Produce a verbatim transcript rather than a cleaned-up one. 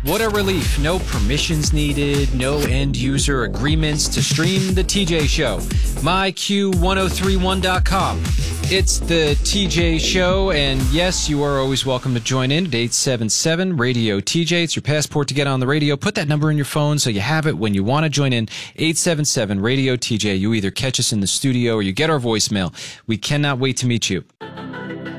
What a relief. No permissions needed, no end user agreements to stream the T J Show. my q ten thirty-one dot com. It's the T J Show, and yes, you are always welcome to join in at eight seven seven radio T J. It's your passport to get on the radio. Put that number in your phone so you have it when you want to join in. eight seven seven radio T J. You either catch us in the studio or you get our voicemail. We cannot wait to meet you.